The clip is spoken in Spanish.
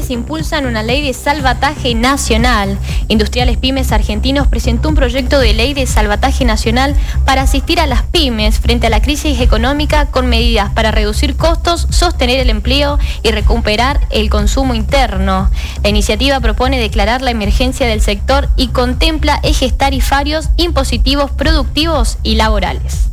Pymes impulsan una ley de salvataje nacional. Industriales Pymes Argentinos presentó un proyecto de ley de salvataje nacional para asistir a las pymes frente a la crisis económica con medidas para reducir costos, sostener el empleo y recuperar el consumo interno. La iniciativa propone declarar la emergencia del sector y contempla ejes tarifarios, impositivos, productivos y laborales.